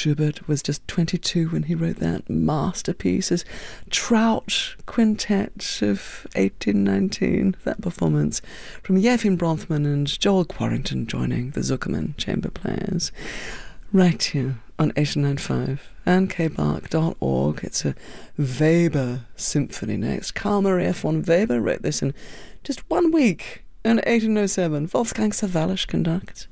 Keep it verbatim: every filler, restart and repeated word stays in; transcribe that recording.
Schubert was just twenty-two when he wrote that masterpiece. His Trout Quintet of eighteen nineteen, that performance from Yevhen Bronfman and Joel Quarrington joining the Zuckerman Chamber Players. Right here on eighty-nine point five and k bark dot org. It's a Weber symphony next. Carl Maria von Weber wrote this in just one week in eighteen oh seven. Wolfgang Sawallisch conducts.